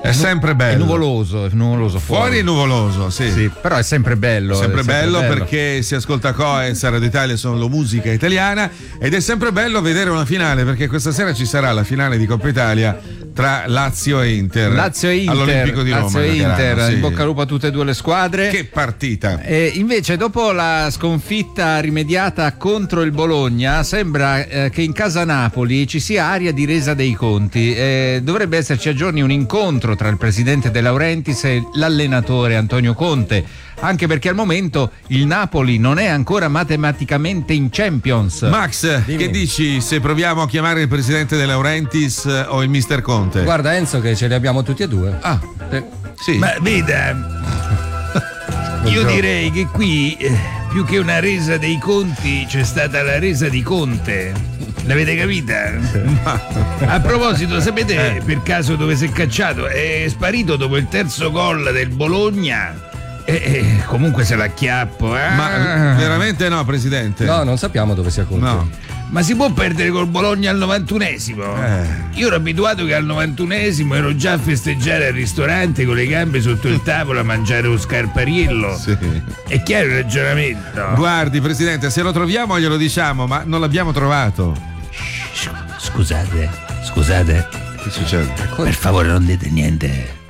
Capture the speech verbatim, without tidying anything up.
È sempre bello. È nuvoloso, è nuvoloso fuori. Fuori è nuvoloso, sì. Sì, però è sempre bello. Sempre, è sempre bello, bello perché si ascolta Coez, Radio Italia, sono la musica italiana, ed è sempre bello vedere una finale, perché questa sera ci sarà la finale di Coppa Italia tra Lazio e Inter. Lazio e Inter. All'Olimpico di Roma. Lazio e Inter, sì. In bocca al lupo a tutte e due le squadre. Che partita. E invece dopo la sconfitta rimediata contro il Bologna sembra eh, che in casa Napoli ci sia aria di resa dei conti. Eh, dovrebbe esserci a giorni un incontro tra il presidente De Laurentiis e l'allenatore Antonio Conte, anche perché al momento il Napoli non è ancora matematicamente in Champions. Max, Dimmi. che dici se proviamo a chiamare il presidente De Laurentiis o il mister Conte? Guarda Enzo che ce li abbiamo tutti e due. Ah, Sì. sì. Ma veda, io direi che qui eh, più che una resa dei conti c'è stata la resa di Conte. L'avete capita? A proposito, sapete per caso dove si è cacciato? È sparito dopo il terzo gol del Bologna. E, e comunque se l'acchiappo, eh? Ma veramente no, presidente? No, non sappiamo dove sia Conte. No. Ma si può perdere col Bologna al novantunesimo? Eh. Io ero abituato che al novantunesimo ero già a festeggiare al ristorante con le gambe sotto il tavolo a mangiare lo scarpariello. Sì. È chiaro il ragionamento? Guardi, presidente, se lo troviamo glielo diciamo, ma non l'abbiamo trovato. Scusate, scusate, Che succede? per favore non dite niente